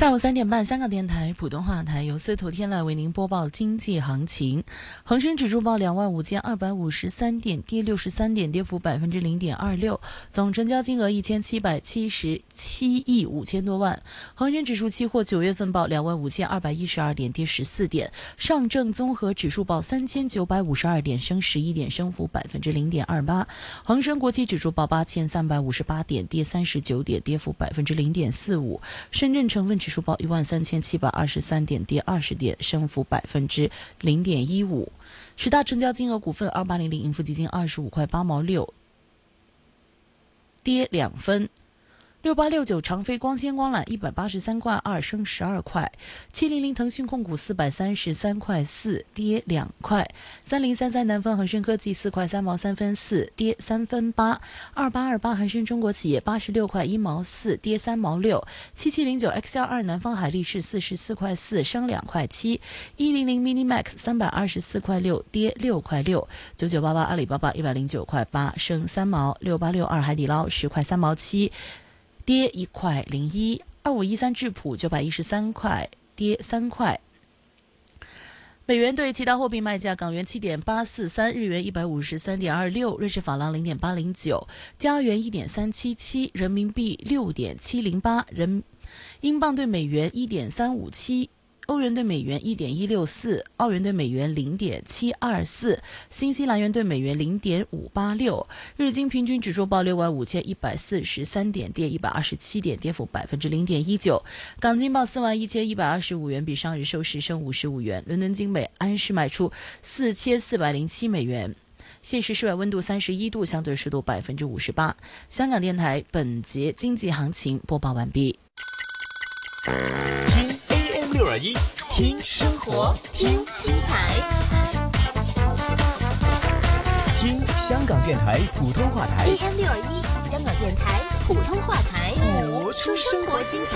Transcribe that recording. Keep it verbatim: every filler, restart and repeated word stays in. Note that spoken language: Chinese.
下午三点半，香港电台普通话台由司徒天籁为您播报经济行情。恒生指数报两万五千二百五十三点，跌六十三点，跌幅百分之零点二六。总成交金额一千七百七十七亿五千多万。恒生指数期货九月份报两万五千二百一十二点，跌十四点。上证综合指数报三千九百五十二点，升十一点，升幅百分之零点二八。恒生国际指数报八千三百五十八点，跌三十九点，跌幅百分之零点四五。深圳成分指数报一万三千七百二十三点，跌二十点，升幅百分之零点一五。十大成交金额股份二八零零盈富基金二十五块八毛六，跌两分。六八六九长飞光纤光缆一百八十三块二，升十二块。七零零腾讯控股四百三十三块四，跌两块。三零三三南方恒生科技四块三毛三分四，跌三分八。二八二八恒生中国企业八十六块一毛四，跌三毛六。七七零九 X 幺二南方海力士四十四块四，升两块七。一零零 Minimax 三百二十四块六，跌六块六。九九八八阿里巴巴一百零九块八，升三毛。六八六二海底捞十块三毛七。跌一块零一。二五一三智普九百一十三块，跌三块。美元对其他货币卖价：港元七点八四三，日元一百五十三点二六，瑞士法郎零点八零九，加元一点三七七，人民币六点七零八，人英镑对美元一点三五七。欧元对美元一点一六四，澳元对美元零点七二四，新西兰元对美元零点五八六。日经平均指数报六万五千一百四十三点，跌一百二十七点，跌幅百分之零点一九。港金报四万一千一百二十五元，比上日收市升五十五元。伦敦金每安士卖出四千四百零七美元。现时室外温度三十一度，相对湿度百分之五十八。香港电台本节经济行情播报完毕。 六二一，听生活，听精彩，听香港电台普通话台 A M 六二一，香港电台普通话台，播出生活精彩。